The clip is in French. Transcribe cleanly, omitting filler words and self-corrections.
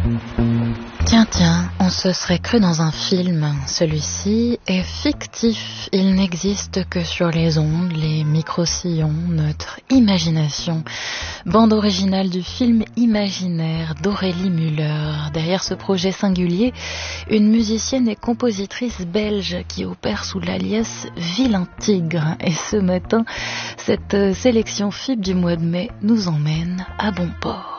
Tiens, on se serait cru dans un film. Celui-ci est fictif. Il n'existe que sur les ondes, les micro-sillons, notre imagination. Bande originale du film Imaginaire d'Aurélie Müller. Derrière ce projet singulier, une musicienne et compositrice belge qui opère sous l'alias Vilain Tigre. Et ce matin, cette sélection FIB du mois de mai nous emmène à bon port.